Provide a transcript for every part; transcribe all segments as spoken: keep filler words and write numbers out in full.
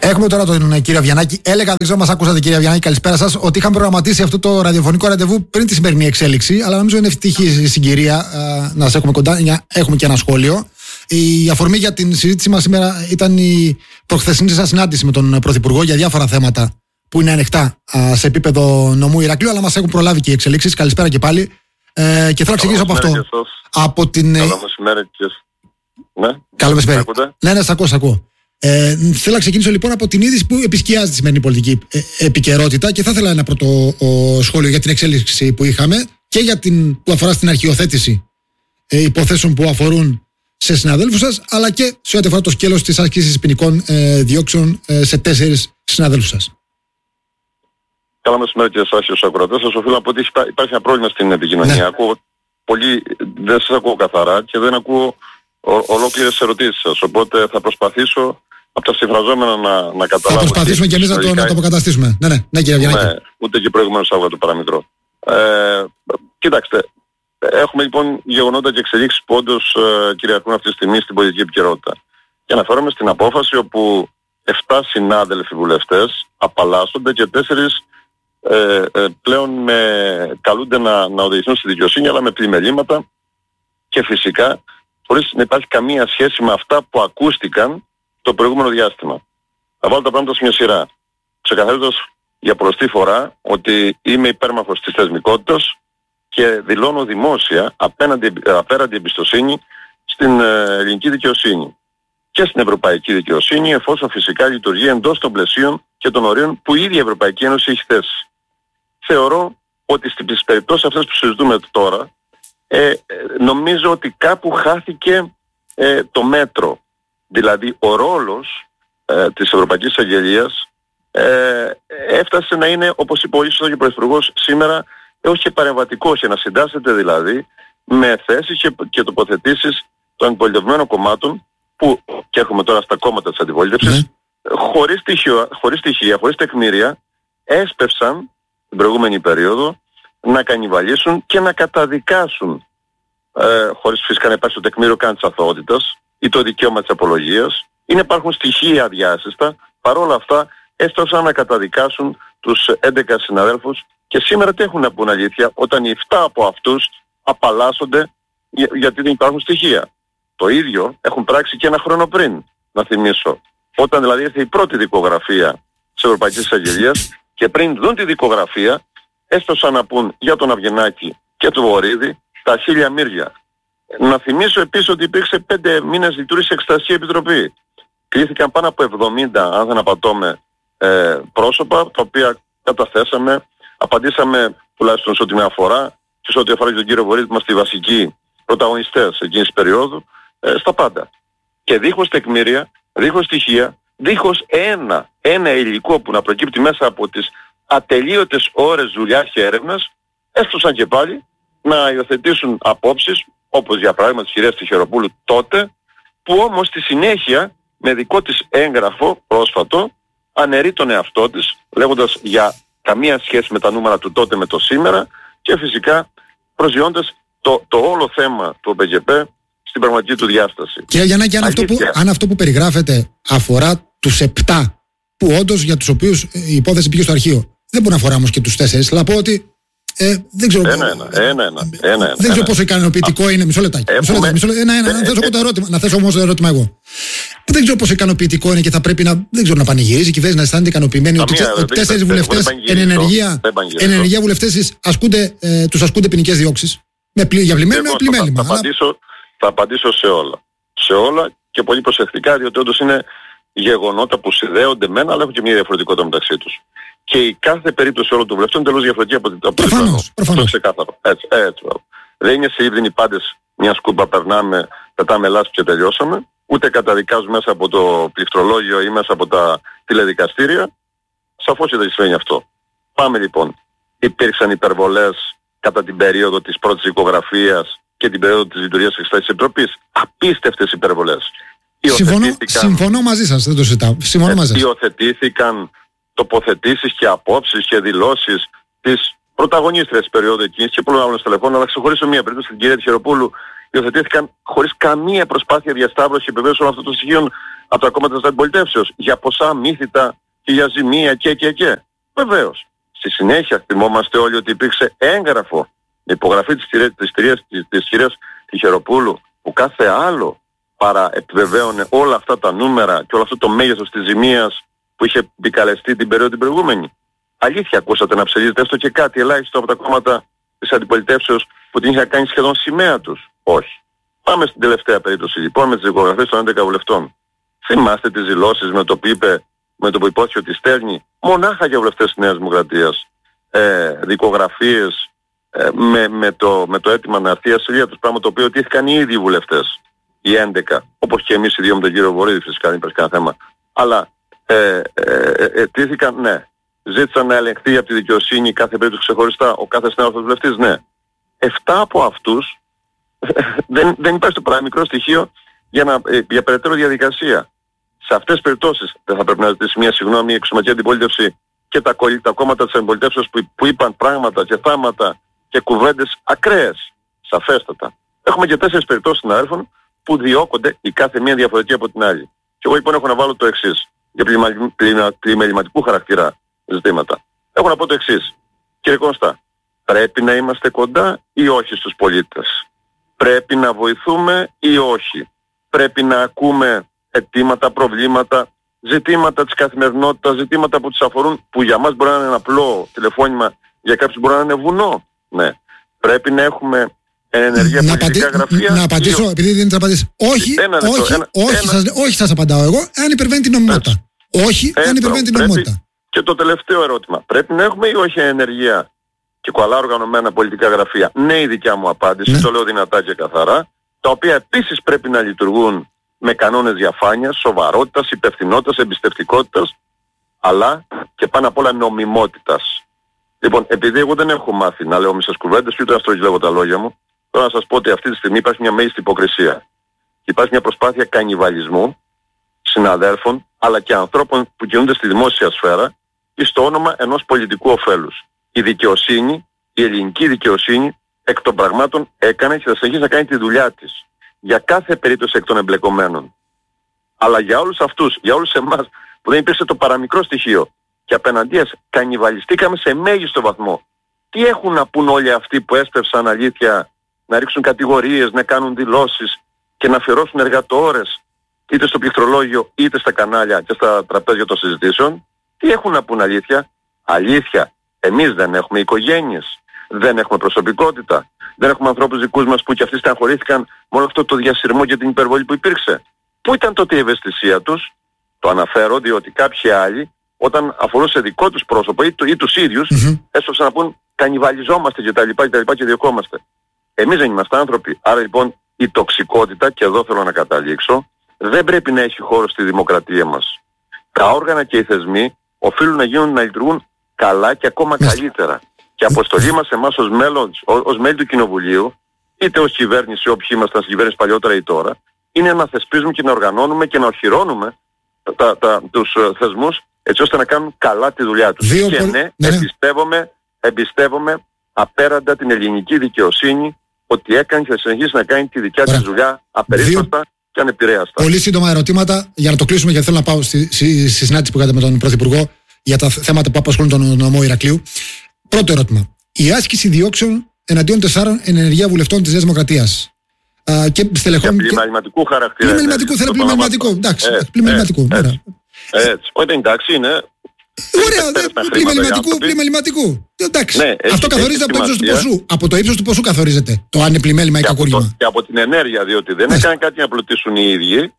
Έχουμε τώρα τον κύριο Βιαννάκη. Έλεγα, δεν ξέρω αν μας ακούσατε, κύριε Βιαννάκη, καλησπέρα σας, ότι είχαμε προγραμματίσει αυτό το ραδιοφωνικό ραντεβού πριν τη σημερινή εξέλιξη, αλλά νομίζω είναι ευτυχή η συγκυρία α, να σας έχουμε κοντά. Έχουμε και ένα σχόλιο. Η αφορμή για την συζήτηση μας σήμερα ήταν η προχθεσινή σας συνάντηση με τον Πρωθυπουργό για διάφορα θέματα που είναι ανοιχτά α, σε επίπεδο νομού Ηρακλείου, αλλά μας έχουν προλάβει και οι εξελίξεις. Καλησπέρα και πάλι. Ε, και θέλω να ξεκινήσω από αυτό. Από την... Καλό μεσημέρι και... Ναι. Καλό μεσημέρι. Ναι, ναι, σ' ακούω, σ' ακούω. Ε, θέλω να ξεκινήσω λοιπόν από την είδηση που επισκιάζει τη σημερινή πολιτική ε, επικαιρότητα και θα ήθελα ένα πρώτο ο, σχόλιο για την εξέλιξη που είχαμε και για την, που αφορά στην αρχιοθέτηση ε, υποθέσεων που αφορούν σε συναδέλφους σας, αλλά και σε ό,τι αφορά το σκέλος της άσκησης ποινικών ε, διώξεων ε, σε τέσσερις συναδέλφους σας. Καλά μεσημέρι και εσάς και στους ακροατές σας. Οφείλω να πω ότι υπάρχει ένα πρόβλημα στην επικοινωνία. Ναι. Ακούω πολύ, δεν σας ακούω καθαρά και δεν ακούω ολόκληρες ερωτήσεις σας. Οπότε θα προσπαθήσω από τα συμφραζόμενα να, να καταλάβω. Θα προσπαθήσουμε και εμείς να το, να το αποκαταστήσουμε. Ναι, ναι, ναι, κύριε Βιαννάκη. Ναι, ούτε και προηγουμένως άκουγα το παραμικρό. Ε, κοιτάξτε, έχουμε λοιπόν γεγονότα και εξελίξεις που όντως ε, κυριαρχούν αυτή τη στιγμή στην πολιτική επικαιρότητα. Και αναφέρομαι στην απόφαση όπου επτά συνάδελφοι βουλευτές απαλλάσσονται και τέσσερις ε, ε, πλέον με, καλούνται να, να οδηγηθούν στη δικαιοσύνη, αλλά με πλημελήματα και φυσικά χωρίς να υπάρχει καμία σχέση με αυτά που ακούστηκαν το προηγούμενο διάστημα. Θα βάλω τα πράγματα σε μια σειρά, ξεκαθαρίζοντας για προστή φορά ότι είμαι υπέρμαχος της θεσμικότητας και δηλώνω δημόσια απέναντι, απέραντι εμπιστοσύνη στην ε, ελληνική δικαιοσύνη και στην ευρωπαϊκή δικαιοσύνη, εφόσον φυσικά λειτουργεί εντός των πλαισίων και των ορίων που η ίδια η Ευρωπαϊκή Ένωση έχει θέσει. Θεωρώ ότι στις περιπτώσεις αυτές που συζητούμε τώρα, ε, νομίζω ότι κάπου χάθηκε ε, το μέτρο. Δηλαδή ο ρόλος ε, της Ευρωπαϊκής Αγγελίας ε, έφτασε να είναι, όπως είπε ο ίσως και ο Πρωθυπουργός σήμερα, ε, όχι παρεμβατικός, και να συντάσσεται δηλαδή με θέσεις και, και τοποθετήσεις των αντιπολιτευμένων κομμάτων, που, και έχουμε τώρα στα κόμματα της αντιπολίτευσης, mm. χωρίς στοιχεία, χωρίς στοιχεία, χωρίς τεκμήρια, έσπευσαν την προηγούμενη περίοδο να κανιβαλίσουν και να καταδικάσουν, ε, χωρίς φυσικά να υπάρχει το τεκμήριο καν της αθωότητας ή το δικαίωμα της απολογίας, ή να υπάρχουν στοιχεία αδιάσυστα, παρόλα αυτά έστωσαν να καταδικάσουν τους έντεκα συναδέλφους και σήμερα τι έχουν να πούν αλήθεια, όταν οι επτά από αυτούς απαλλάσσονται για, γιατί δεν υπάρχουν στοιχεία. Το ίδιο έχουν πράξει και ένα χρόνο πριν, να θυμίσω. Όταν δηλαδή ήρθε η πρώτη δικογραφία της Ευρωπαϊκής Αγγελίας και πριν δουν τη δικογραφία έστωσαν να πούν για τον Αυγενάκη και τον Βορίδη τα χίλια μύρια. Να θυμίσω επίσης ότι υπήρξε πέντε μήνες λειτουργήσε εξεταστική επιτροπή. Κλήθηκαν πάνω από εβδομήντα, αν δεν απατώμε, ε, πρόσωπα, τα οποία καταθέσαμε, απαντήσαμε τουλάχιστον σε ό,τι με αφορά και σε ό,τι αφορά και τον κύριο Βορίδη, είμαστε οι βασικοί πρωταγωνιστές εκείνης της περίοδου, ε, στα πάντα. Και δίχως τεκμήρια, δίχως στοιχεία, δίχως ένα, ένα υλικό που να προκύπτει μέσα από τις ατελείωτες ώρες δουλειάς και έρευνας, έστωσαν και πάλι να υιοθετήσουν απόψεις, όπως για παράδειγμα της κυρίας Τυχεροπούλου τότε, που όμως στη συνέχεια με δικό της έγγραφο πρόσφατο αναιρεί τον εαυτό της, λέγοντας για καμία σχέση με τα νούμερα του τότε με το σήμερα και φυσικά προσγειώντας το, το όλο θέμα του ΟΠΕΚΕΠΕ στην πραγματική του διάσταση. Κύριε Γιαννάκη, αν αυτό, που, αν αυτό που περιγράφεται αφορά τους επτά που όντως για τους οποίους η υπόθεση πήγε στο αρχείο, δεν μπορεί να αφορά όμως και τους τέσσερις, θα πω ότι ε, δεν ξέρω, ένα, ένα, ένα, ένα, ένα, δεν ξέρω πόσο ικανοποιητικό είναι. Μισό λεπτάκι. Μισό λεπτάκι, μισό λεπτάκι, ένα, ένα, να θέσω το ερώτημα, να θέσω όμως το ερώτημα εγώ. Δεν ξέρω πόσο ικανοποιητικό είναι και θα πρέπει να, δεν ξέρω, να πανηγυρίζει η κυβέρνηση, να αισθάνεται ικανοποιημένη ότι τέσσερις βουλευτές εν ενεργεία, εν ενεργεία βουλευτές ασκούνται, ε, τους ασκούνται ποινικές διώξεις. Με πλη, για πλημέλημα ή πλημέλημα. Θα, θα, απαντήσω, θα απαντήσω σε όλα. Σε όλα και πολύ προσεκτικά, διότι όντως είναι γεγονότα που συνδέονται μένα, αλλά έχουν και μια διαφορετικότητα μεταξύ τους. Και η κάθε περίπτωση όλων των βουλευτών είναι τελώς διαφορετική από την άλλη. Προφανώς, προφανώς. Ξεκάθαρο. Έτσι, έτσι. Δεν είναι σε ύβδινοι πάντες μια σκούπα, περνάμε, πετάμε λάσπη και τελειώσαμε. Ούτε καταδικάζουμε μέσα από το πληκτρολόγιο ή μέσα από τα τηλεδικαστήρια. Σαφώς δεν συμβαίνει αυτό. Πάμε λοιπόν. Υπήρξαν υπερβολές κατά την περίοδο της πρώτης δικογραφίας και την περίοδο της λειτουργίας της Εξεταστικής Επιτροπής. Απίστευτες υπερβολές. Συμφωνώ, συμφωνώ μαζί σας, δεν το συζητάω. Συμφωνώ μαζί σας. Υιοθετήθηκαν τοποθετήσεις και απόψεις και δηλώσεις της πρωταγωνίστριας της περίοδου εκείνης και πολλών άλλων τηλεφώνων, αλλά ξεχωρίσω μία περίπτωση, την κυρία Τυχεροπούλου, υιοθετήθηκαν χωρίς καμία προσπάθεια διασταύρωση και επιβεβαίωση όλων αυτών των στοιχείων από τα κόμματα της αντιπολιτεύσεως για ποσά μύθιτα και για ζημία και και και. Βεβαίως. Στη συνέχεια θυμόμαστε όλοι ότι υπήρξε έγγραφο με υπογραφή της, της, της, της, της κυρίας Τυχεροπούλου που κάθε άλλο παρά επιβεβαίωνε όλα αυτά τα νούμερα και όλο αυτό το μέγεθος της ζημίας που είχε επικαλεστεί την περίοδο την προηγούμενη. Αλήθεια ακούσατε να ψελίζετε έστω και κάτι ελάχιστο από τα κόμματα της αντιπολιτεύσεως που την είχαν κάνει σχεδόν σημαία τους? Όχι. Πάμε στην τελευταία περίπτωση λοιπόν με τις δικογραφίες των έντεκα βουλευτών. Θυμάστε τις δηλώσεις με το που είπε, με το που υπόθηκε ότι στέλνει μονάχα για βουλευτές της Νέας Δημοκρατίας ε, δικογραφίες ε, με, με, το, με το αίτημα να έρθει η ασυλία τους, πράγμα το οποίο τήθηκαν οι ίδιοι βουλευτές, οι έντεκα, όπως και εμείς οι δύο με τον κύριο Βορύδη, φυσικά δεν υπάρχει κανένα θέμα. Αλλά ε, ε, ε, ε, τήθηκαν, ναι, ζήτησαν να ελεγχθεί από τη δικαιοσύνη κάθε περίπτωση ξεχωριστά ο κάθε συνάδελφος βουλευτής, ναι. Εφτά από αυτούς δεν, δεν υπάρχει το παραμικρό στοιχείο για, να, για περαιτέρω διαδικασία. Σε αυτές τις περιπτώσεις δεν θα πρέπει να ζητήσει μια συγγνώμη η εξωματική αντιπολίτευση και τα, τα κόμματα της αντιπολιτεύσεως που, που είπαν πράγματα και θάματα και κουβέντες ακραίες, σαφέστατα. Έχουμε και τέσσερις περιπτώσεις συναδέλφων που διώκονται η κάθε μία διαφορετική από την άλλη. Και εγώ λοιπόν έχω να βάλω το εξής για πλημεληματικού χαρακτήρα ζητήματα. Έχω να πω το εξής. Κύριε Κώστα, πρέπει να είμαστε κοντά ή όχι στους πολίτες? Πρέπει να βοηθούμε ή όχι? Πρέπει να ακούμε αιτήματα, προβλήματα, ζητήματα της καθημερινότητας, ζητήματα που τους αφορούν, που για μας μπορεί να είναι ένα απλό τηλεφώνημα, για κάποιους μπορεί να είναι βουνό? Ναι. Πρέπει να έχουμε ενεργεία να πολιτικά απαντη... γραφεία. Να απαντήσω, ή... επειδή δεν θα απαντήσει. Όχι, ένα λεπτό, όχι, ένα, όχι, ένα... Σας, όχι σας απαντάω εγώ, αν υπερβαίνει την νομιμότητα. Έτσι. Όχι, Έτσι, αν υπερβαίνει την νομιμότητα. Και το τελευταίο ερώτημα. Πρέπει να έχουμε ή όχι ενεργεία και καλά οργανωμένα πολιτικά γραφεία? Ναι, η δικιά μου απάντηση, ναι. Το λέω δυνατά και καθαρά, τα οποία επίσης πρέπει να λειτουργούν με κανόνες διαφάνειας, σοβαρότητας, υπευθυνότητας, εμπιστευτικότητας, αλλά και πάνω απ' όλα νομιμότητας. Λοιπόν, επειδή εγώ δεν έχω μάθει να λέω μισές κουβέντες, ούτε να στρογγυλεύω τα λόγια μου, θέλω να σας πω ότι αυτή τη στιγμή υπάρχει μια μέγιστη υποκρισία. Υπάρχει μια προσπάθεια κανιβαλισμού συναδέλφων, αλλά και ανθρώπων που κινούνται στη δημόσια σφαίρα ή στο όνομα ενός πολιτικού ωφέλους. Η δικαιοσύνη, η ελληνική δικαιοσύνη, εκ των πραγμάτων έκανε και θα συνεχίσει να κάνει τη δουλειά της για κάθε περίπτωση εκ των εμπλεκομένων. Αλλά για όλους αυτούς, για όλους εμάς που δεν υπήρξε το παραμικρό στοιχείο και απέναντίας κανιβαλιστήκαμε σε μέγιστο βαθμό. Τι έχουν να πούν όλοι αυτοί που έσπευσαν αλήθεια να ρίξουν κατηγορίες, να κάνουν δηλώσεις και να αφιερώσουν εργατόρες είτε στο πληκτρολόγιο είτε στα κανάλια και στα τραπέζια των συζητήσεων? Τι έχουν να πούν αλήθεια? Αλήθεια, εμείς δεν έχουμε οικογένειες, δεν έχουμε προσωπικότητα, δεν έχουμε ανθρώπους δικούς μας που κι αυτοί στεναχωρήθηκαν μόνο αυτό το διασυρμό και την υπερβολή που υπήρξε. Πού ήταν τότε η ευαισθησία τους? Το αναφέρω διότι κάποιοι άλλοι όταν αφορούσε δικό τους πρόσωπο ή, το, ή τους ίδιους mm-hmm. έσπευσαν να πούν κανιβαλιζόμαστε κτλ και, και, και διωκόμαστε. Εμείς δεν είμαστε άνθρωποι. Άρα λοιπόν η τοξικότητα, και εδώ θέλω να καταλήξω, δεν πρέπει να έχει χώρο στη δημοκρατία μας. Τα όργανα και οι θεσμοί οφείλουν να γίνουν να λειτουργούν καλά και ακόμα καλύτερα. Και αποστολή μας εμάς ως, μέλος, ως μέλη του Κοινοβουλίου, είτε ως κυβέρνηση, όποιοι ήμασταν στην κυβέρνηση παλιότερα ή τώρα, είναι να θεσπίζουμε και να οργανώνουμε και να οχυρώνουμε τα, τα, τους uh, θεσμούς έτσι ώστε να κάνουν καλά τη δουλειά τους. Δύο και πο... ναι, ναι, εμπιστεύομαι, εμπιστεύομαι απέραντα την ελληνική δικαιοσύνη ότι έκανε και θα συνεχίσει να κάνει τη δικιά της δουλειά απερίσπαστα Δύο... και ανεπηρέαστα. Πολύ σύντομα ερωτήματα για να το κλείσουμε, γιατί θέλω να πάω στη, στη, στη συνάντηση που κάνετε με τον Πρωθυπουργό για τα θέματα που απασχολούν τον νομό Ηρακλείου. Πρώτο ερώτημα. Η άσκηση διώξεων εναντίον τεσσάρων ενεργεία βουλευτών της Νέας Δημοκρατίας. Uh, και στελεχών. Πλημεληματικού χαρακτήρα. Πλημεληματικού, θέλω πλημεληματικού. Εντάξει, πλημεληματικού. Έτσι. Όχι, εντάξει, είναι. Ωραία, πλημεληματικού, πλημεληματικού. Εντάξει. Ναι, αυτό καθορίζεται από το ύψος του ποσού. Από το ύψος του ποσού καθορίζεται το αν είναι πλημέλημα ή κακούργημα. Και από την ενέργεια, διότι δεν έκανε κάτι να πλουτίσουν οι ίδιοι.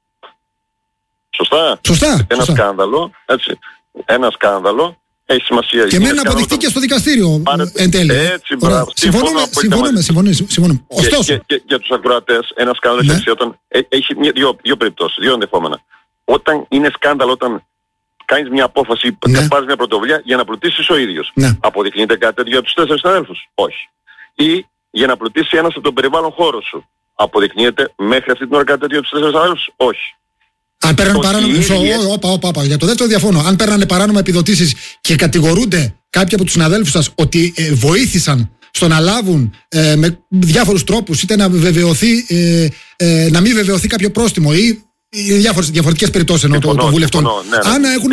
Σωστά. Σωστά. Ένα σκάνδαλο. Έτσι. Ένα σκάνδαλο. Έχει σημασία. Και μένει να αποδειχτεί και στο δικαστήριο εν τέλει. Έτσι, μπράβο. Συμφωνούμε, συμφωνούμε, συμφωνούμε. Ωστόσο. Και, και, και για τους ακροατές, ένα σκάνδαλο ναι. έχει, όταν, έχει δύο, δύο περιπτώσεις, δύο ενδεχόμενα. Όταν είναι σκάνδαλο, όταν κάνεις μια απόφαση, ναι. πάρεις μια πρωτοβουλία για να πλουτίσεις ο ίδιος. Ναι. Αποδεικνύεται κάτι τέτοιο για τους τέσσερις συναδέλφους? Όχι. Ή για να πλουτίσει ένας από τον περιβάλλον χώρο σου. Αποδεικνύεται μέχρι αυτή την ώρα κάτι τέτοιο για τους τέσσερις συναδέλφους? Όχι. Αν παίρνανε παράνομα. Ίδιες... Όπα, όπα, όπα. Για το δεύτερο διαφώνω. Αν παίρνανε παράνομα επιδοτήσεις και κατηγορούνται κάποιοι από τους συναδέλφους σας ότι ε, βοήθησαν στο να λάβουν ε, με διάφορους τρόπους είτε να βεβαιωθεί, ε, ε, να μην βεβαιωθεί κάποιο πρόστιμο ή διαφορετικές περιπτώσεις εννοώ των το βουλευτών. Ναι, ναι. Αν έχουν,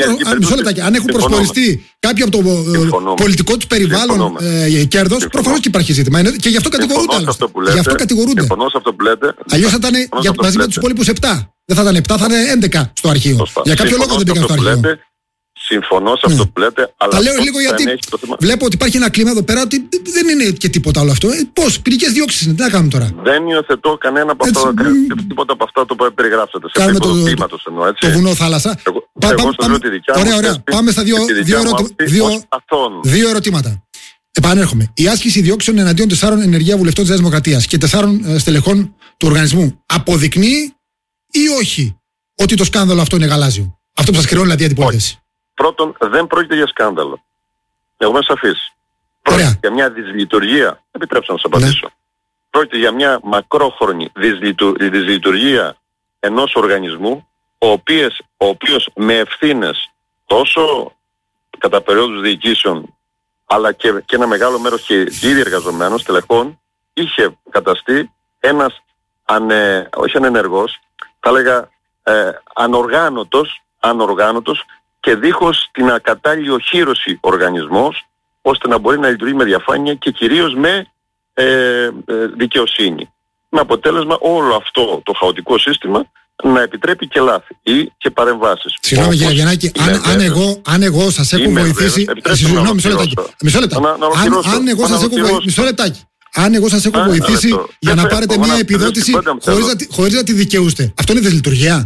αν έχουν προσχωριστεί κάποιο από το συμφωνώ. πολιτικό του περιβάλλον ε, κέρδος, προφανώς και υπάρχει ζήτημα. Και γι' αυτό κατηγορούνται. Γι' αυτό κατηγορούνται. Αλλιώς θα ήταν για, μαζί με τους υπόλοιπους επτά. Δεν θα ήταν επτά, θα ήταν έντεκα στο αρχείο. Σωστά. Για κάποιο λόγο δεν πήγαν στο αρχείο. Συμφωνώ σε αυτό που λέτε, αλλά. Τα λέω λίγο γιατί βλέπω ότι υπάρχει ένα κλίμα εδώ πέρα ότι δεν είναι και τίποτα όλο αυτό. Ε, πώς, ποινικές διώξεις είναι, τι να κάνουμε τώρα. Δεν υιοθετώ κανένα από αυτό, τίποτα από αυτά το που περιγράψατε. Σε επίπεδο κλίματος εννοώ, έτσι. Το βουνό θάλασσα. Εγώ, πά, εγώ πά, πάμε, ωραία, ωραία. Πάμε στα δύο, δύο, ερωτη, δύο, δύο ερωτήματα. Επανέρχομαι. Η άσκηση διώξεων εναντίον τεσσάρων ενεργεία βουλευτών της Δημοκρατίας και τεσσάρων στελεχών του οργανισμού αποδεικνύει ή όχι ότι το σκάνδαλο αυτό είναι γαλάζιο. Αυτό που σας χρεώνει δηλαδή αντιπολίτευση. Πρώτον, δεν πρόκειται για σκάνδαλο. Εγώ είμαι σαφής. Πρόκειται για μια δυσλειτουργία. Επιτρέψτε να σας απαντήσω. Ναι. Πρόκειται για μια μακρόχρονη δυσλειτου... δυσλειτουργία ενός οργανισμού, ο οποίος, ο οποίος με ευθύνες τόσο κατά περίοδους διοικήσεων, αλλά και, και ένα μεγάλο μέρος και ήδη εργαζομένων στελεχών, είχε καταστεί ένας ανε... όχι ανενεργός, θα έλεγα ε, ανοργάνωτος, ανοργάνωτος και δίχως την ακατάλληλη οχύρωση οργανισμός, ώστε να μπορεί να λειτουργεί με διαφάνεια και κυρίως με ε, ε, δικαιοσύνη. Με αποτέλεσμα όλο αυτό το χαοτικό σύστημα να επιτρέπει και λάθη ή και παρεμβάσεις. Συγγνώμη κύριε Γιαννάκη, αν, αν, εγώ, αν εγώ σας έχω βοηθήσει... Συγγνώμη, μισό λεπτάκι. Μισό λεπτάκι. Αν εγώ σας έχω βοηθήσει... Μισό λεπτάκι. Αν εγώ σας έχω βοηθήσει για να πάρετε μια επιδότηση χωρίς να τη δικαιούστε, αυτό είναι δυσλειτουργία?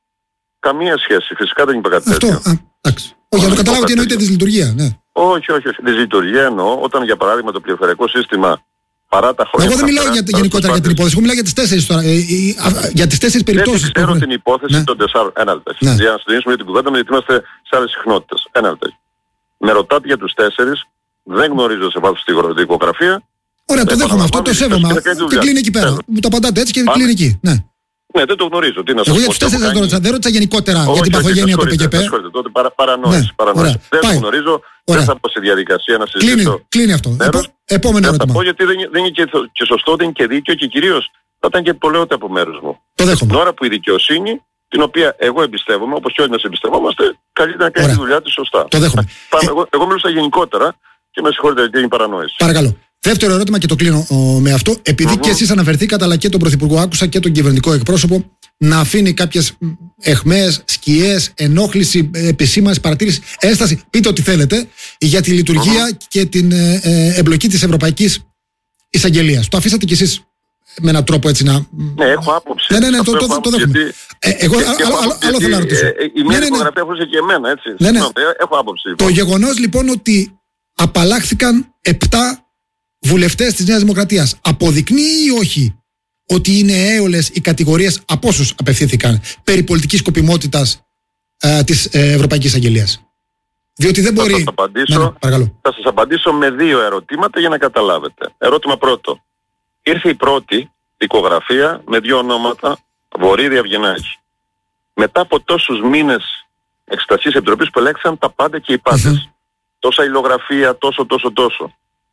Καμία σχέση. Φυσικά δεν είπε κάτι τέτοιο. Εντάξει. Όχι, για να καταλάβω τι εννοείται δυσλειτουργία. Ναι. Όχι, όχι, όχι. Δυσλειτουργία εννοώ όταν για παράδειγμα το πληροφοριακό σύστημα παρά τα χρόνια. Εγώ δεν μιλάω για, γενικότερα για την υπόθεση. Εγώ μιλάω για τις τέσσερις τώρα. Ε, για τις τέσσερις περιπτώσεις. Δεν ξέρω την υπόθεση ναι. των τεσσάρων. Ένα λεπτό. Ναι. Για να συζητήσουμε για την κουβέντα, γιατί είμαστε σε άλλες συχνότητες. Ένα λεπτό. Με ρωτάτε για τους τέσσερις, δεν γνωρίζω σε βάθος τη δικογραφία. Ωραία, το δέχομαι αυτό, το σέβομαι. Και κλείνει εκεί πέρα. Μου το απαντάτε έτσι και κλείνει εκεί. Ναι, δεν το γνωρίζω. Τι να Εγώ για τους τέσσερις δεν ρώτησα, δεν ρώτησα γενικότερα όχι, για την παθογένεια του πι κέι πι. Τότε παρα, παρανόηση, ναι, παρανόηση. Δεν το γνωρίζω, ωραία. Δεν θα πω σε διαδικασία να συζητήσω. Κλείνει, κλείνει αυτό. Επό, επόμενο ερώτημα. Θα πω γιατί δεν, δεν είναι και, και σωστό, δεν είναι και δίκαιο και κυρίως θα ήταν και πολλαιότητα από μέρους μου. Το δέχομαι. Την ώρα που η δικαιοσύνη, την οποία εγώ εμπιστεύομαι, όπως και όλοι μας εμπιστευόμαστε, καλύτερα να κάνει τη δουλειά της σωστά. Το δέχομαι. Πάμε, ε... εγώ, εγώ μιλούσα γενικότερα και με συγχωρείτε γιατί είναι παρανόηση. Παρακαλώ. Δεύτερο ερώτημα και το κλείνω ο, με αυτό. Επειδή mm-hmm. και εσείς αναφερθήκατε, αλλά και τον Πρωθυπουργό άκουσα και τον κυβερνητικό εκπρόσωπο να αφήνει κάποιες αιχμές, σκιές, ενόχληση, επισήμανση, παρατήρηση, ένσταση, πείτε ό,τι θέλετε, για τη λειτουργία mm-hmm. και την ε, ε, εμπλοκή της Ευρωπαϊκής Εισαγγελίας. Το αφήσατε κι εσείς με έναν τρόπο έτσι να. Ναι, έχω άποψη. Ναι, ναι, ναι, το, το, το, το δέχομαι. Γιατί... Ε, εγώ άλλο θέλω να ρωτήσω. Ε, η μία δικογραφία αφορούσε και εμένα, έτσι. Ναι, ναι. Έχω άποψη. Το γεγονός λοιπόν ότι απαλλάχθηκαν επτά βουλευτές της Νέας Δημοκρατίας αποδεικνύει ή όχι ότι είναι έολες οι κατηγορίες από όσους απευθύνθηκαν περί πολιτικής σκοπιμότητας ε, της ε, Ευρωπαϊκής Αγγελίας? Διότι δεν μπορεί... Θα σας, απαντήσω, ναι, ναι, θα σας απαντήσω με δύο ερωτήματα για να καταλάβετε. Ερώτημα πρώτο. Ήρθε η πρώτη δικογραφία με δύο ονόματα, Βορίδη Αυγενάκη. Μετά από τόσους μήνες εξετασίας επιτροπής που ελέγξαν τα πάντα και οι πάντες. Mm-hmm. Τόσα υλογραφία, τόσο, τόσο, τόσο.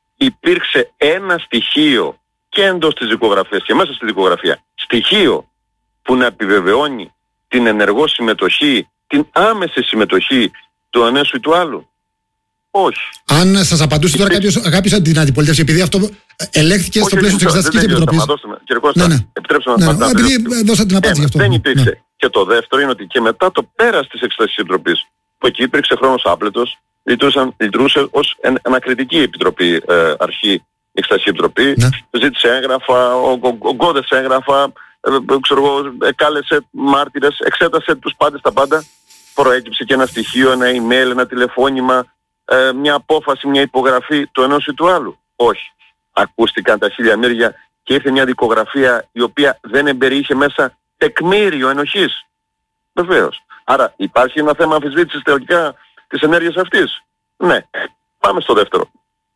Υπήρξε ένα στοιχείο και εντός της δικογραφίας και μέσα στη δικογραφία, στοιχείο που να επιβεβαιώνει την ενεργό συμμετοχή, την άμεση συμμετοχή του ανέσου ή του άλλου? Όχι. Αν σας απαντούσε τώρα κάποιος, κάποιος από την αντιπολίτευση, επειδή αυτό ελέγχθηκε στο πλαίσιο της Εξεταστικής Επιτροπής. Κύριε Κώστα, ναι, ναι. επιτρέψτε να απαντήσω. Ναι, επειδή δώσατε την απάντηση γι' αυτό. Δεν υπήρξε. Ναι. Και το δεύτερο είναι ότι και μετά το πέρας της Εξεταστικής Επιτροπής, που εκεί υπήρξε χρόνος άπλετος, λειτουργούσε ως ανακριτική επιτροπή ε, αρχή η Εξεταστική Επιτροπή, ναι. Ζήτησε έγγραφα, ο, ο, ο Γκόδες έγγραφα, ε, ξέρω εγώ, κάλεσε μάρτυρες, εξέτασε τους πάντες τα πάντα, προέκυψε και ένα στοιχείο, ένα email, ένα τηλεφώνημα, ε, μια απόφαση, μια υπογραφή του ενός ή του άλλου? Όχι. Ακούστηκαν τα χίλια μύρια και ήρθε μια δικογραφία η οποία δεν εμπεριείχε μέσα τεκμήριο ενοχής. Βεβαίως. Άρα υπάρχει ένα θέμα αμφισβήτησης τελικά της ενέργειας αυτής. Ναι. Πάμε στο δεύτερο.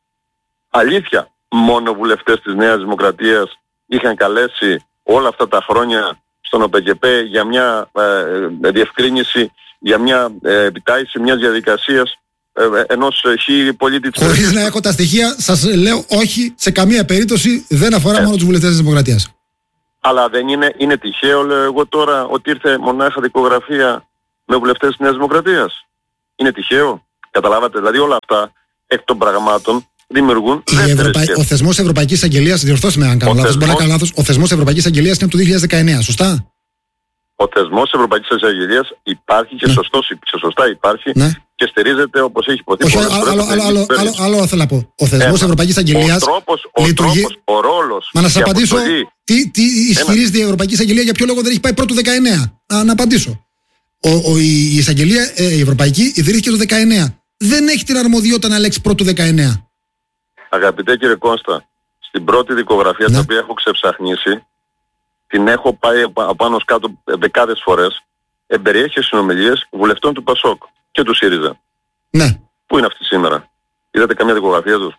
Αλήθεια, μόνο βουλευτές της Νέας Δημοκρατίας είχαν καλέσει όλα αυτά τα χρόνια στον ΟΠΕΚΕΠ για μια ε, διευκρίνηση, για μια ε, επιτάχυνση μιας διαδικασίας ε, ενός χι πολίτη της... Χωρίς να έχω τα στοιχεία, σας λέω όχι, σε καμία περίπτωση δεν αφορά ε. μόνο τους βουλευτές της Δημοκρατίας. Αλλά δεν είναι, είναι τυχαίο, λέω εγώ τώρα, ότι ήρθε μονάχα δικογραφία με βουλευτές της Νέας Δημοκρατίας. Είναι τυχαίο. Καταλάβατε, δηλαδή όλα αυτά εκ των πραγμάτων δημιουργούν Ευρωπαϊ... Ο θεσμός Ευρωπαϊκής Αγγελίας, διορθώστε με αν κάνω λάθος, μπορεί να κάνω λάθος, ο θεσμός Ευρωπαϊκής Αγγελίας είναι από το δύο χιλιάδες δεκαεννέα, σωστά? Ο θεσμός Ευρωπαϊκής Αγγελίας υπάρχει και, ναι. σωστός, και σωστά υπάρχει, ναι. και στηρίζεται όπως έχει υποθεί. Όχι, άλλο, άλλο, άλλο, άλλο, άλλο θέλω να πω. Ο θεσμός Ευρωπαϊκής Αγγελίας. Ο τρόπος, ο, λειτουργεί... τρόπος, ο ρόλος. Μα να σας απαντήσω, τι, τι ισχυρίζεται η Ευρωπαϊκή Εισαγγελία, για ποιο λόγο δεν έχει πάει πρώτο δεκαεννέα. Α, να απαντήσω. Ο, ο, η εισαγγελία, ε, η Ευρωπαϊκή, ιδρύθηκε το δεκαεννέα. Δεν έχει την αρμοδιότητα να ελέγξει πρώτο δεκαεννέα. Αγαπητέ κύριε Κώστα, στην πρώτη δικογραφία, ναι. την οποία έχω ξεψαχνίσει, την έχω πάει απάνω κάτω δεκάδες φορές, εμπεριέχει συνομιλίες βουλευτών του Πασόκ και του ΣΥΡΙΖΑ. Ναι. Πού είναι αυτοί σήμερα? Είδατε καμιά δικογραφία τους?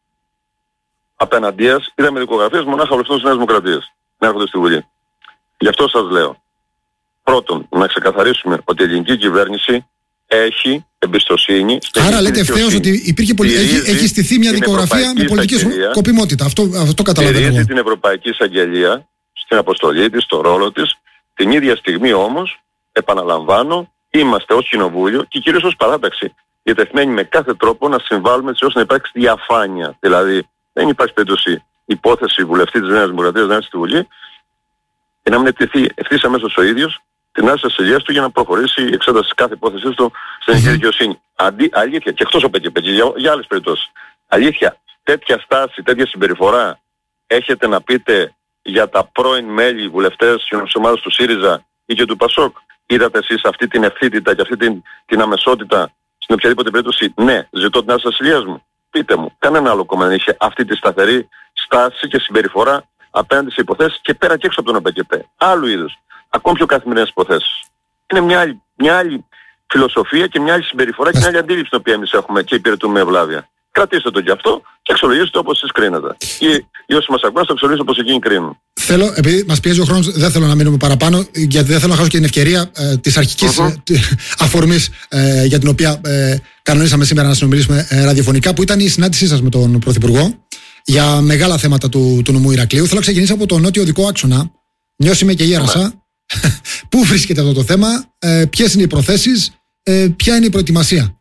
Απέναντίας είδαμε δικογραφίες μονάχα βουλευτών της Νέας Δημοκρατίας να έρχονται στη Βουλή. Γι' αυτό σας λέω. Πρώτον, να ξεκαθαρίσουμε ότι η ελληνική κυβέρνηση έχει εμπιστοσύνη. Άρα λέτε ευθέως ότι υπήρχε πολι... έχει, έχει στηθεί μια δικογραφία με πολιτική σκοπιμότητα. Αυτό, αυτό καταλαβαίνω. Στηρίζει την Ευρωπαϊκή Εισαγγελία στην αποστολή της, στο ρόλο της. Την ίδια στιγμή όμως, επαναλαμβάνω, είμαστε ως Κοινοβούλιο και κυρίως ως παράταξη διατεθειμένοι με κάθε τρόπο να συμβάλλουμε έτσι ώστε να υπάρξει διαφάνεια. Δηλαδή, δεν υπάρχει περίπτωση υπόθεση βουλευτή της Νέας Δημοκρατίας να έρθει στη Βουλή και να μην εκτεθεί ευθύς αμέσως ο ίδιος την άρση της ασυλίας του για να προχωρήσει η εξέταση της κάθε υπόθεσης του στην mm-hmm. δικαιοσύνη. Αντί, αλήθεια, και εκτός από εκεί, για, για άλλες περιπτώσεις. Αλήθεια, τέτοια στάση, τέτοια συμπεριφορά έχετε να πείτε για τα πρώην μέλη βουλευτές της ομάδας του ΣΥΡΙΖΑ ή και του ΠΑΣΟΚ? Είδατε εσείς αυτή την ευθύτητα και αυτή την, την αμεσότητα στην οποιαδήποτε περίπτωση? Ναι, ζητώ την άρση της ασυλίας μου. Πείτε μου, κανένα άλλο κόμμα δεν είχε αυτή τη σταθερή στάση και συμπεριφορά απέναντι σε υποθέσεις και πέρα και έξω από τον ΟΠΕΚΕΠΕ. Άλλου είδους. Ακόμη πιο καθημερινές υποθέσεις. Είναι μια άλλη, μια άλλη φιλοσοφία και μια άλλη συμπεριφορά και μια άλλη αντίληψη την οποία εμείς έχουμε και υπηρετούμε με ευλάβεια. Κρατήστε το κι αυτό και αξιολογήστε όπως εσείς κρίνετε. Ή, ή όσοι μας ακούν, θα αξιολογήσετε όπως εκείνοι κρίνουν. Θέλω, επειδή μας πιέζει ο χρόνος, δεν θέλω να μείνουμε παραπάνω, γιατί δεν θέλω να χάσω και την ευκαιρία ε, της αρχικής mm-hmm. ε, αφορμής ε, για την οποία ε, κανονίσαμε σήμερα να συνομιλήσουμε ε, ραδιοφωνικά, που ήταν η συνάντησή σας με τον Πρωθυπουργό για μεγάλα θέματα του, του νομού Ηρακλείου. Θέλω να ξεκινήσω από τον νότιο οδικό άξονα. Νιώσιμε και γέρασα. Πού βρίσκεται αυτό το θέμα, ε, ποιες είναι οι προθέσεις, ε, ποια είναι η προετοιμασία?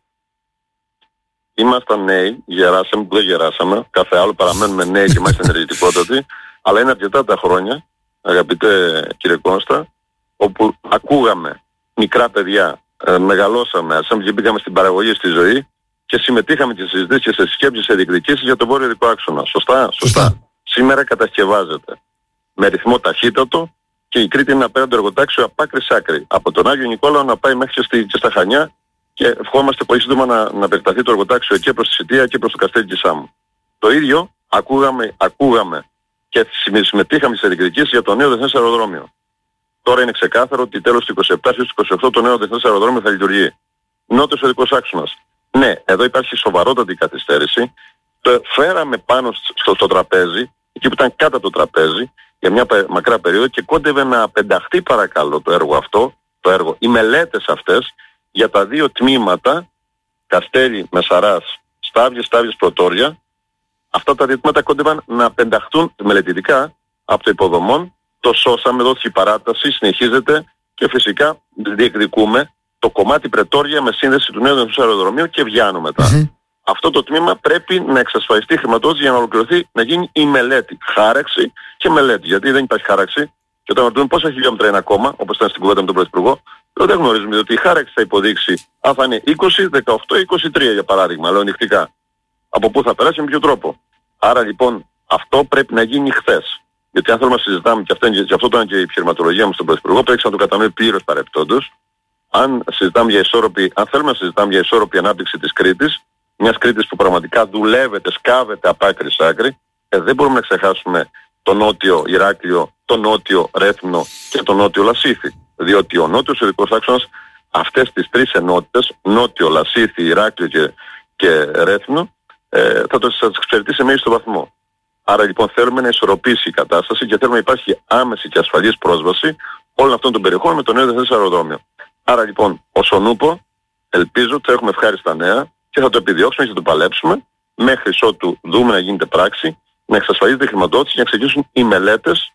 Ήμασταν νέοι, γεράσαμε που δεν γεράσαμε, κάθε άλλο παραμένουμε νέοι και είμαστε ενεργητικότατοι, αλλά είναι αρκετά τα χρόνια, αγαπητέ κύριε Κώστα, όπου ακούγαμε μικρά παιδιά, ε, μεγαλώσαμε, ασέμ και μπήκαμε στην παραγωγή στη ζωή και συμμετείχαμε και σε συζητήσεις και σε σκέψεις, σε διεκδικήσεις για τον βόρειο οδικό άξονα. Σωστά, σωστά. Σωστά. Σήμερα κατασκευάζεται με ρυθμό ταχύτατο και η Κρήτη είναι απέναντι το εργοτάξιο από άκρη σ' άκρη. Από τον Άγιο Νικόλαο να πάει μέχρι και, στη, και στα Χανιά και ευχόμαστε πολύ σύντομα να, να επεκταθεί το εργοτάξιο και προς τη Σιτία και προς το Καστέλι της Σάμου. Το ίδιο ακούγαμε, ακούγαμε και συμμετείχαμε σε διεκδικήσεις για το νέο διεθνές αεροδρόμιο. Τώρα είναι ξεκάθαρο ότι τέλος του είκοσι επτά έως του είκοσι οκτώ το νέο διεθνές αεροδρόμιο θα λειτουργεί. Νότιος οδικός άξονας. Ναι, εδώ υπάρχει σοβαρότατη καθυστέρηση. Το φέραμε πάνω στο, στο τραπέζι, εκεί που ήταν κάτω το τραπέζι, για μια μακρά περίοδο και κόντευε να απενταχθεί παρακαλώ το έργο αυτό, το έργο, οι μελέτες αυτές για τα δύο τμήματα, Καστέλι, Μεσαράς, Σταύγες, Σταύγες, Πρωτόρια. Αυτά τα δύο τμήματα κόντευαν να απενταχθούν μελετητικά από το υποδομόν. Το σώσαμε, δόθηκε η παράταση, συνεχίζεται και φυσικά διεκδικούμε το κομμάτι Πρετόρια με σύνδεση του νέου διεθνούς αεροδρομίου και Βιάνου μετά. Mm-hmm. Αυτό το τμήμα πρέπει να εξασφαλιστεί χρηματοδότηση για να ολοκληρωθεί, να γίνει η μελέτη. Χάραξη και μελέτη. Γιατί δεν υπάρχει χάραξη. Και όταν ρωτούν πόσα χιλιόμετρα είναι ακόμα, όπως ήταν στην κουβέντα με τον Πρωθυπουργό, δεν γνωρίζουμε ότι η χάραξη θα υποδείξει αν θα είναι είκοσι, δεκαοκτώ ή είκοσι τρία για παράδειγμα, λέω νυχτικά. Από πού θα περάσει, με ποιο τρόπο. Άρα λοιπόν αυτό πρέπει να γίνει χθες. Γιατί αν θέλουμε να συζητάμε, και αυτό, και αυτό ήταν και η επιχειρηματολογία μου στον Πρωθυπουργό, πρέπει να το κατανοεί πλήρως παρεπτόντως. Αν, συζητάμε για ισόρροπη, αν θέλουμε να συζητάμε για ισόρροπη ανάπτυξη της Κρήτης, μιας Κρήτης που πραγματικά δουλεύεται, σκάβεται από άκρη σ' άκρη, ε, δεν μπορούμε να ξεχάσουμε το νότιο Ηράκλειο, το νότιο Ρέθμνο και το νότιο Λασίθι. Διότι ο νότιος οδικός άξονας αυτές τις τρεις ενότητες, νότιο, Λασίθι, Ηράκλειο και, και Ρέθμνο, ε, θα το εξυπηρετήσει σε μέγιστο βαθμό. Άρα λοιπόν θέλουμε να ισορροπήσει η κατάσταση και θέλουμε να υπάρχει άμεση και ασφαλής πρόσβαση όλων αυτών των περιοχών με το νέο διεθνές αεροδρόμιο. Άρα λοιπόν, όσον ούπο, ελπίζω ότι θα έχουμε ευχάριστα νέα και θα το επιδιώξουμε και θα το παλέψουμε μέχρι ότου δούμε να γίνεται πράξη, να εξασφαλίζεται η χρηματοδότηση και να ξεκινήσουν οι μελέτες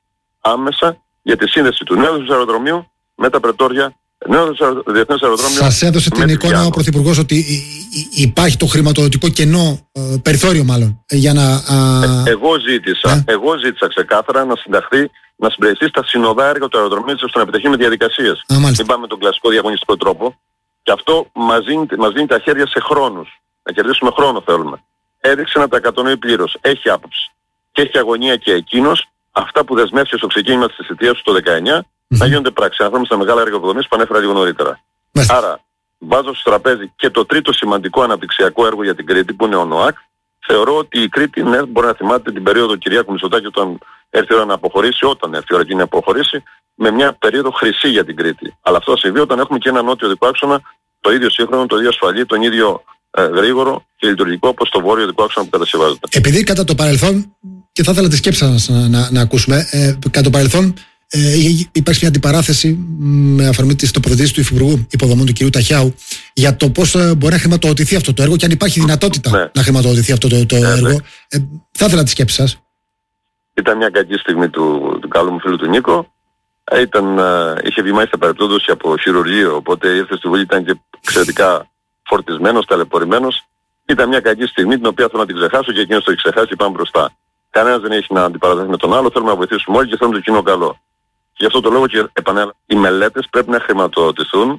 άμεσα για τη σύνδεση του νέου διεθνούς αεροδρομίου με τα πρετόρια. Νέο διεθνές αεροδρόμιο. Σας έδωσε την εικόνα ο Πρωθυπουργός ότι υπάρχει το χρηματοδοτικό κενό, περιθώριο μάλλον, για να... Ε, εγώ ζήτησα, ε? εγώ ζήτησα ξεκάθαρα να συνταχθεί, να συμπεριληφθεί στα συνοδά έργα του αεροδρομίου ώστε να επιταχύνουμε διαδικασίες. Μην πάμε τον κλασικό διαγωνιστικό τρόπο. Και αυτό μας δίνει, μας δίνει τα χέρια σε χρόνους. Να κερδίσουμε χρόνο θέλουμε. Έδειξε να τα κατανοεί πλήρως. Έχει άποψη. Και έχει αγωνία και εκείνος. Αυτά που δεσμεύσει στο ξεκίνημα της θητείας του το δεκαεννιά mm-hmm. να γίνονται πράξη. Αν θέλουμε στα μεγάλα έργα υποδομής που ανέφερα λίγο νωρίτερα. Mm-hmm. Άρα βάζω στο τραπέζι και το τρίτο σημαντικό αναπτυξιακό έργο για την Κρήτη που είναι ο ΝΟΑΚ. Θεωρώ ότι η Κρήτη ναι, μπορεί να θυμάται την περίοδο Κυριάκου Μητσοτάκη όταν έρθει η ώρα να αποχωρήσει, όταν έρθει η ώρα εκείνη να αποχωρήσει, με μια περίοδο χρυσή για την Κρήτη. Αλλά αυτό θα συμβεί όταν έχουμε και ένα νότιο δικό άξονα, το ίδιο σύγχρονο, το ίδιο ασφαλή, τον ίδιο ε, γρήγορο και λειτουργικό όπως το βόρειο δικό άξονα που κατασκευάζεται. Επειδή κατά το παρελθόν, και θα ήθελα τη σκέψη σας να, να, να ακούσουμε, ε, κατά το παρελθόν ε, υπάρχει μια αντιπαράθεση με αφορμή της τοποθετήσης του Υφυπουργού Υποδομών του κ. Ταχιάου για το πώς ε, μπορεί να χρηματοδοτηθεί αυτό το έργο και αν υπάρχει δυνατότητα ναι. να χρηματοδοτηθεί αυτό το, το ναι, έργο. Ναι. Ε, θα ήθελα τη σκέψη σας. Ήταν μια κακή στιγμή του, του καλού μου φίλου του Νίκο. Ήταν, uh, είχε βγει μάλιστα παρεπτόντωση από χειρουργείο, οπότε ήρθε στη Βουλή, ήταν και εξαιρετικά φορτισμένος, ταλαιπωρημένος. Ήταν μια κακή στιγμή την οποία θέλω να την ξεχάσω και εκείνος το έχει ξεχάσει και πάμε μπροστά. Κανένας δεν έχει να αντιπαραθέσει με τον άλλο, θέλουμε να βοηθήσουμε όλοι και θέλουμε το κοινό καλό. Και γι' αυτό το λόγο και επανέλαβα, οι μελέτες πρέπει να χρηματοδοτηθούν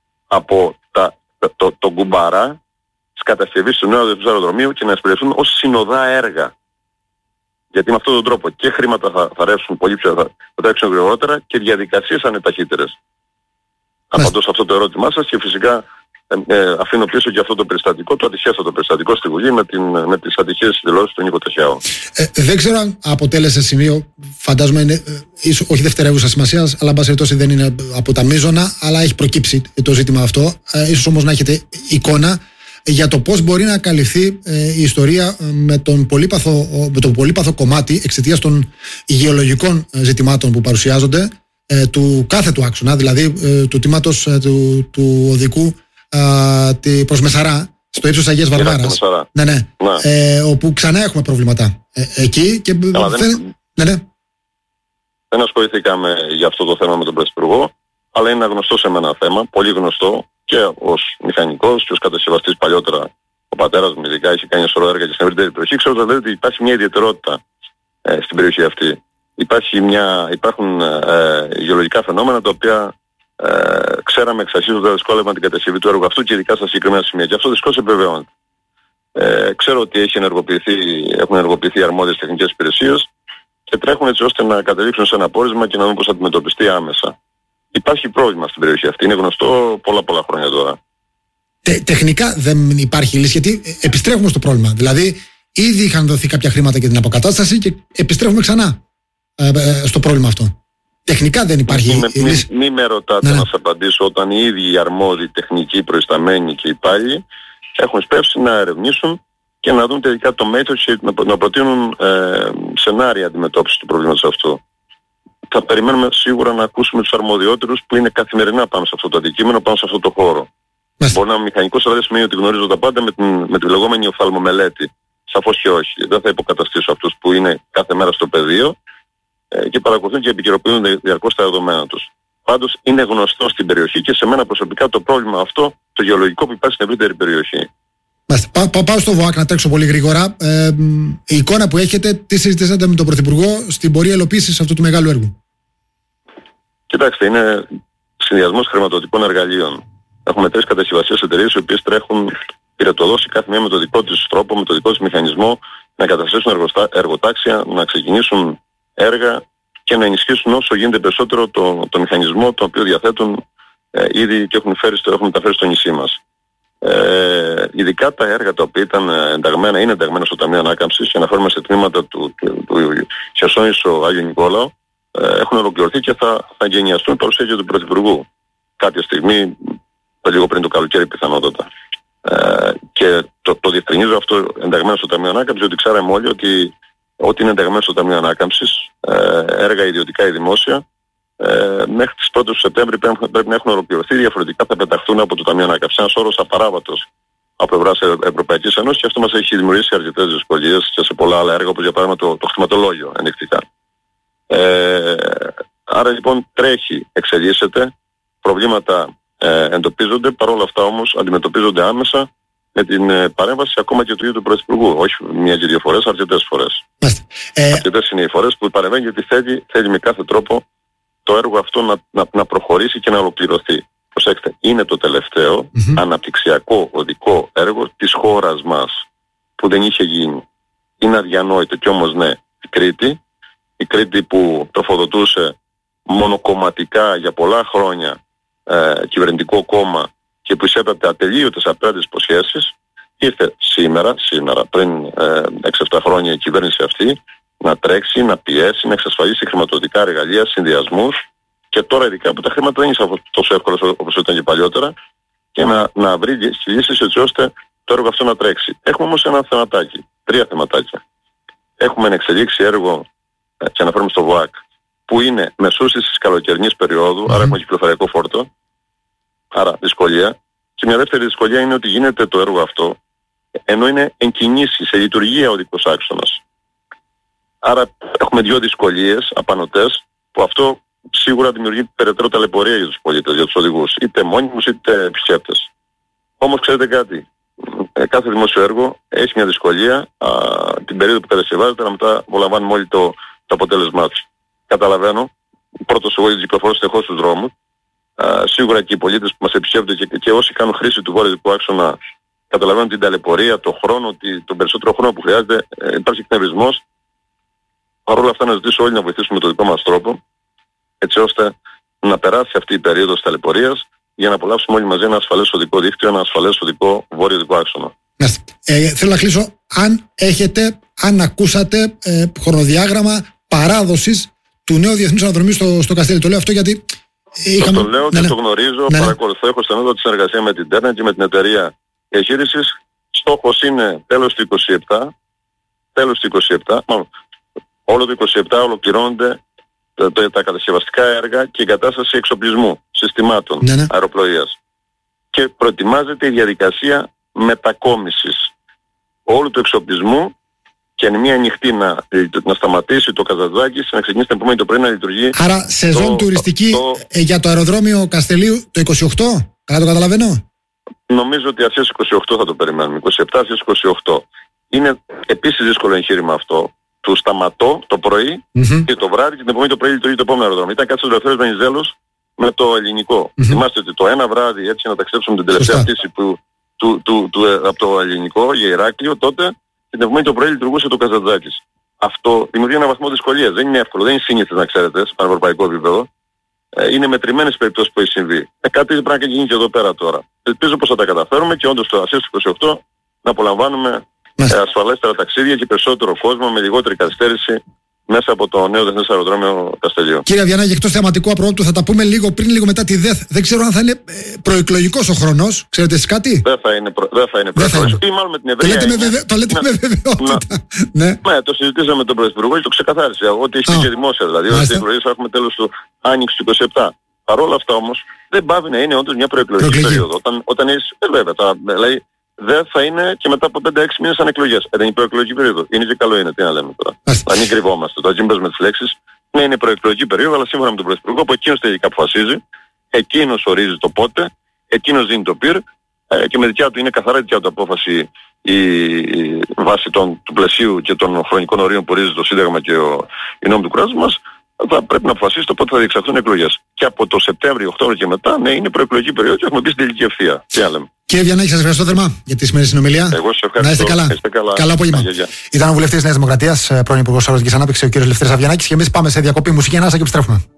από τα, το, το, το κουμπαρά της κατασκευής του νέου διεθνούς αεροδρομίου και να εξυπηρετηθούν ως συνοδά έργα. Γιατί με αυτόν τον τρόπο και χρήματα θα, θα ρεύσουν πολύ πιο, θα, θα τρέξουν γρηγορότερα και διαδικασίες θα είναι ταχύτερες. Απαντώ σε αυτό το ερώτημά σας και φυσικά ε, ε, αφήνω πίσω και αυτό το περιστατικό, το ατυχέστατο περιστατικό στη Βουλή με, την, με τις ατυχές δηλώσεις του Νίκο Ταχιάου. Ε, δεν ξέρω αν αποτέλεσε σημείο, φαντάζομαι είναι ε, ίσως, όχι δευτερεύουσα σημασίας, αλλά εν πάση περιπτώσει δεν είναι από τα μείζωνα, αλλά έχει προκύψει το ζήτημα αυτό. Ε, ίσως όμως να έχετε εικόνα για το πώς μπορεί να καλυφθεί ε, η ιστορία με τον πολύπαθο, με το πολύπαθο κομμάτι εξαιτίας των γεωλογικών ζητημάτων που παρουσιάζονται ε, του κάθε του άξονα, δηλαδή ε, του τμήματος ε, του, του οδικού ε, προς Μεσαρά, στο ύψος Αγίας Βαρβάρας. Ναι, ναι. ναι. Ε, όπου ξανά έχουμε προβλήματα ε, εκεί και Καλά, δεν, δεν, ναι, ναι. δεν ασχοληθήκαμε για αυτό το θέμα με τον Πρωθυπουργό, αλλά είναι ένα γνωστό σε μένα θέμα, πολύ γνωστό. Και ως μηχανικός και ως κατασκευαστής παλιότερα, ο πατέρας μου ειδικά είχε κάνει σωρό έργα και στην ευρύτερη περιοχή. Ξέρω ότι υπάρχει μια ιδιαιτερότητα ε, στην περιοχή αυτή. Υπάρχει μια, υπάρχουν ε, γεωλογικά φαινόμενα τα οποία ε, ξέραμε εξ αρχής ότι θα δυσκόλευαν την κατασκευή του έργου αυτού και ειδικά στα συγκεκριμένα σημεία. Και αυτό δυστυχώς επιβεβαιώνεται. Ε, ξέρω ότι έχει ενεργοποιηθεί, έχουν ενεργοποιηθεί αρμόδιες τεχνικές υπηρεσίες και τρέχουν έτσι ώστε να καταλήξουν σε ένα πόρισμα και να δουν πώς θα αντιμετωπιστεί άμεσα. Υπάρχει πρόβλημα στην περιοχή αυτή, είναι γνωστό πολλά πολλά χρόνια τώρα. Τε, τεχνικά δεν υπάρχει λύση, γιατί επιστρέφουμε στο πρόβλημα. Δηλαδή, ήδη είχαν δοθεί κάποια χρήματα για την αποκατάσταση και επιστρέφουμε ξανά ε, ε, στο πρόβλημα αυτό. Τεχνικά δεν υπάρχει μη, λύση. Μην μη με ρωτάτε ναι. να σας απαντήσω όταν οι ίδιοι οι αρμόδιοι, τεχνικοί, προϊσταμένοι και οι υπάλληλοι έχουν σπεύσει να ερευνήσουν και να δουν τελικά το μέθοδο και να, να προτείνουν ε, σενάρια αντιμετώπισης του προβλήματος αυτού. Θα περιμένουμε σίγουρα να ακούσουμε τους αρμοδιότερους που είναι καθημερινά πάνω σε αυτό το αντικείμενο, πάνω σε αυτό το χώρο. Μάλιστα. Μπορεί να είμαι μηχανικός, αλλά δεν σημαίνει ότι γνωρίζω τα πάντα με την, με τη λεγόμενη οφθαλμομελέτη. Σαφώς και όχι. Δεν θα υποκαταστήσω αυτούς που είναι κάθε μέρα στο πεδίο ε, και παρακολουθούν και επικαιροποιούν διαρκώς τα δεδομένα τους. Πάντως είναι γνωστό στην περιοχή και σε μένα προσωπικά το πρόβλημα αυτό, το γεωλογικό που υπάρχει στην ευρύτερη περιοχή. Πά, πά, πάω στο ΒΟΑΚ να τρέξω πολύ γρήγορα. Ε, η εικόνα που έχετε, τι συζητήσατε με τον Πρωθυπουργό στην πορεία υλοποίησης αυτού του μεγάλου έργου? Κοιτάξτε, είναι συνδυασμός χρηματοδοτικών εργαλείων. Έχουμε τρεις κατασκευαστικές εταιρείες οι οποίες τρέχουν πυρετοδόση κάθε μία με το δικό της τρόπο, με το δικό της μηχανισμό, να καταστήσουν εργοστά, εργοτάξια, να ξεκινήσουν έργα και να ενισχύσουν όσο γίνεται περισσότερο το, το μηχανισμό το οποίο διαθέτουν ε, ήδη και έχουν, φέρει στο, έχουν μεταφέρει στο νησί μας. Ε, ειδικά τα έργα τα οποία ήταν ενταγμένα, είναι ενταγμένα στο Ταμείο Ανάκαμψης και αναφέρομαι σε τμήματα του, του, του, του Χερσόνησο Άγιο Νικόλαο, ε, έχουν ολοκληρωθεί και θα, θα γενιαστούν παρουσία και του Πρωθυπουργού κάποια στιγμή, λίγο πριν το καλοκαίρι πιθανότατα. Ε, και το, το διευκρινίζω αυτό ενταγμένο στο Ταμείο Ανάκαμψης, ότι ξέραμε όλοι ότι ό,τι είναι ενταγμένο στο Ταμείο Ανάκαμψης, ε, έργα ιδιωτικά ή δημόσια, Ε, μέχρι τις πρώτες του Σεπτέμβρη πρέπει, πρέπει να έχουν ολοκληρωθεί, διαφορετικά θα πεταχτούν από το Ταμείο Ανάκαμψης. Ένας όρος απαράβατος από πλευράς Ευρωπαϊκής Ένωσης και αυτό μας έχει δημιουργήσει αρκετές δυσκολίες και σε πολλά άλλα έργα, όπως για παράδειγμα το, το χρηματολόγιο ενδεικτικά. Ε, άρα λοιπόν τρέχει, εξελίσσεται, προβλήματα ε, εντοπίζονται, παρόλα αυτά όμως αντιμετωπίζονται άμεσα με την ε, παρέμβαση ακόμα και του ίδιου του Πρωθυπουργού. Όχι μία και δύο φορές, αρκετές φορές. Ε... Αρκετές είναι οι φορές που παρεμβαίνει, γιατί θέλει, θέλει με κάθε τρόπο το έργο αυτό να, να, να προχωρήσει και να ολοκληρωθεί. Προσέξτε, είναι το τελευταίο mm-hmm. αναπτυξιακό οδικό έργο της χώρας μας που δεν είχε γίνει. Είναι αδιανόητο κι όμως ναι, η Κρήτη, η Κρήτη που τροφοδοτούσε μονοκομματικά για πολλά χρόνια ε, κυβερνητικό κόμμα και που εισέπρεπε ατελείωτες απέναντες υποσχέσεις, ήρθε σήμερα, σήμερα πριν ε, έξι εφτά χρόνια η κυβέρνηση αυτή να τρέξει, να πιέσει, να εξασφαλίσει χρηματοδοτικά εργαλεία, συνδυασμούς και τώρα ειδικά που τα χρήματα δεν είναι τόσο εύκολα όπως ήταν και παλιότερα και να, να βρει λύσεις έτσι ώστε το έργο αυτό να τρέξει. Έχουμε όμως ένα θεματάκι, τρία θεματάκια. Έχουμε ένα εξελίξει έργο ε, και αναφέρουμε στο ΒΟΑΚ που είναι μεσούσης της καλοκαιρινής περίοδου, mm-hmm. άρα έχουμε κυκλοφοριακό φόρτο, άρα δυσκολία. Και μια δεύτερη δυσκολία είναι ότι γίνεται το έργο αυτό ενώ είναι εν κινήσει, σε λειτουργία ο δικός άξονας. Άρα έχουμε δύο δυσκολίες απανωτές που αυτό σίγουρα δημιουργεί περαιτέρω ταλαιπωρία για τους πολίτες, για τους οδηγούς, είτε μόνιμους είτε επισκέπτες. Όμως ξέρετε κάτι, ε, κάθε δημόσιο έργο έχει μια δυσκολία α, την περίοδο που κατασκευάζεται να μετά απολαμβάνουμε όλοι το, το αποτέλεσμά του. Καταλαβαίνω, πρώτος εγώ κυκλοφορώ στεχώς στους δρόμους, α, σίγουρα και οι πολίτες που μας επισκέπτονται και, και όσοι κάνουν χρήση του βόρειου άξονα καταλαβαίνουν την ταλαιπωρία, τον χρόνο, τον περισσότερο χρόνο που χρειάζεται, ε, υπάρχει εκνευρισμός. Παρ' όλα αυτά να ζητήσω όλοι να βοηθήσουμε τον δικό μας τρόπο, έτσι ώστε να περάσει αυτή η περίοδος ταλαιπωρίας για να απολαύσουμε όλοι μαζί ένα ασφαλές οδικό δίκτυο, ένα ασφαλές οδικό βόρειο οδικό άξονα. Ε, θέλω να κλείσω. Αν έχετε, αν ακούσατε ε, χρονοδιάγραμμα παράδοσης του νέου διεθνούς αναδρομίου στο, στο Καστέλι. Το λέω αυτό γιατί. Είχαμε... Το λέω ναι, και ναι. το γνωρίζω, ναι, παρακολουθώ. Έχω στενότητα τη συνεργασία με την Τέρνα και με την εταιρεία διαχείρισης. Στόχος είναι τέλος του είκοσι επτά. Τέλος του είκοσι επτά. Μάλλον, όλο το είκοσι επτά ολοκληρώνονται τα, τα, τα κατασκευαστικά έργα και η εγκατάσταση εξοπλισμού συστημάτων ναι, ναι. αεροπλοείας. Και προετοιμάζεται η διαδικασία μετακόμισης όλου του εξοπλισμού και αν μία νυχτή να, να σταματήσει το Καζαντζάκης, να ξεκινήσει την επόμενη το πρωί να λειτουργεί. Άρα σεζόν το, τουριστική το, το, ε, για το αεροδρόμιο Καστελίου το είκοσι οκτώ, καλά το καταλαβαίνω. Νομίζω ότι αρχές είκοσι οκτώ θα το περιμένουμε, είκοσι επτά αρχές είκοσι οκτώ. Είναι επίσης δύσκολο εγχείρημα αυτό. Του σταματώ το πρωί mm-hmm. και το βράδυ και την επόμενη το πρωί λειτουργεί το επόμενο αεροδρόμιο. Ήταν κάτι στο Ελευθέριος Βενιζέλος με το ελληνικό. Mm-hmm. Θυμάστε ότι το ένα βράδυ έτσι να ταξιδέψουμε την τελευταία πτήση του, του, του, του, ε, από το ελληνικό για Ηράκλειο, τότε την επόμενη το πρωί λειτουργούσε το Καζαντζάκης. Αυτό δημιουργεί ένα βαθμό δυσκολίας. Δεν είναι εύκολο, δεν είναι σύνηθες να ξέρετε, σε πανευρωπαϊκό επίπεδο. Ε, είναι μετρημένες περιπτώσεις που έχει συμβεί. Ε, κάτι πρέπει να γίνει και εδώ πέρα τώρα. Ελπίζω πως θα τα καταφέρουμε και όντως το αρχές του είκοσι οκτώ να απολαμβάνουμε ε, ασφαλέστερα ταξίδια και περισσότερο κόσμο με λιγότερη καθυστέρηση μέσα από το νέο διεθνές αεροδρόμιο Καστελίου. Κύριε Αβιανάκη, εκτός θεματικού απρόπτου, θα τα πούμε λίγο πριν, λίγο μετά τη ΔΕΘ. Δεν ξέρω αν θα είναι προεκλογικός ο χρόνος. Ξέρετε εσείς κάτι? Δεν θα είναι, προ... δεν θα είναι προεκλογικός. Ή μάλλον με την ευρεία. Το λέτε, με, βεβαι... το λέτε με βεβαιότητα. Ναι. ναι, το συζητήσαμε με τον Πρωθυπουργό και το ξεκαθάρισε. Ότι έχει και δημόσια δηλαδή. Ότι οι εκλογές θα έχουμε τέλος του Άνοιξη του είκοσι επτά. Παρ' όλα αυτά όμως δεν πάβει να είναι όντως μια προεκλογική περίοδο. Όταν, όταν έχεις, ε, βέβαια, τα, δηλαδή, δεν θα είναι και μετά από πέντε έξι μήνες σαν εκλογές. Ε, δεν είναι προεκλογική περίοδο. Είναι και καλό είναι, τι να λέμε τώρα. Να μην κρυβόμαστε. Το τζίμπες με τις λέξεις. Ναι, είναι προεκλογική περίοδο, αλλά σύμφωνα με τον Πρωθυπουργό, που εκείνος τελικά αποφασίζει, εκείνος ορίζει το πότε, εκείνος δίνει το πυρ ε, και με δικιά του είναι καθαρά δικιά του απόφαση η, η βάση των, του πλαισίου και των χρονικών ορίων που ορίζει το Σύνταγμα και ο, η νόμη του κράτους μας. Θα πρέπει να αποφασίσει το πότε θα διεξαχθούν εκλογές. Και από το Σεπτέμβριο, Οκτώβριο και μετά, ναι, είναι προεκλογική περίοδο και έχουμε μπει στην τελική ευθεία. Τι άλλο. Κύριε Αβιανάκη, σας ευχαριστώ θερμά για τη σημερινή συνομιλία. Εγώ σας ευχαριστώ. Να είστε καλά. Είστε καλά. Καλό απόγευμα. Ήταν ο βουλευτής Νέας Δημοκρατίας, πρώην Υπουργός Αγροτικής Ανάπτυξης, ο κύριος Ελευθέρης Αβιανάκης, και εμείς πάμε σε διακοπή μουσική ανάσα και επιστρέφουμε.